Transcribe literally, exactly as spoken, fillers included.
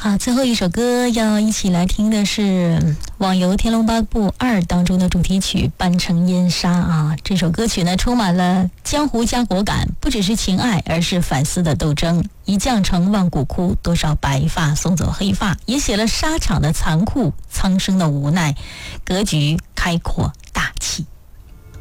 好，最后一首歌要一起来听的是网游《天龙八部二》当中的主题曲《半城烟沙》啊。这首歌曲呢，充满了江湖家国感，不只是情爱，而是反思的斗争。一将成万骨枯，多少白发送走黑发，也写了沙场的残酷，苍生的无奈。格局开阔，